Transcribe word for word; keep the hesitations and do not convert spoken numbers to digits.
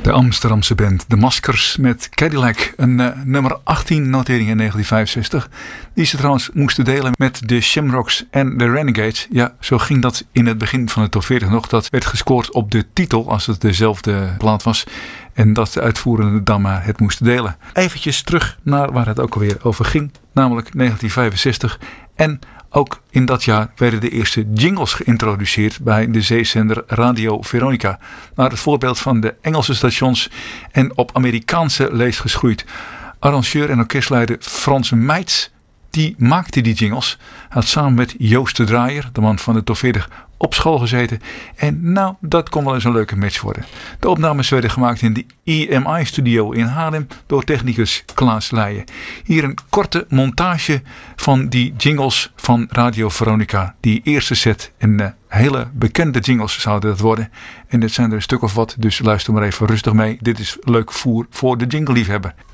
De Amsterdamse band De Maskers met Cadillac, een uh, nummer achttien notering in negentien vijfenzestig. Die ze trouwens moesten delen met de Shamrocks en de Renegades. Ja, zo ging dat in het begin van de top veertig nog. Dat werd gescoord op de titel als het dezelfde plaat was. En dat de uitvoerende dan maar het moesten delen. Eventjes terug naar waar het ook alweer over ging. Namelijk negentien vijfenzestig. En ook in dat jaar werden de eerste jingles geïntroduceerd bij de zeezender Radio Veronica. Naar het voorbeeld van de Engelse stations en op Amerikaanse leest geschoeid. Arrangeur en orkestleider Frans Meits, die maakte die jingles. Hij had samen met Joost de Draaier, de man van de top veertig, op school gezeten. En nou, dat kon wel eens een leuke match worden. De opnames werden gemaakt in de E M I-studio in Haarlem door technicus Klaas Leijen. Hier een korte montage van die jingles van Radio Veronica. Die eerste set en uh, hele bekende jingles zouden dat worden. En dit zijn er een stuk of wat, dus luister maar even rustig mee. Dit is leuk voer voor de jingle-liefhebber.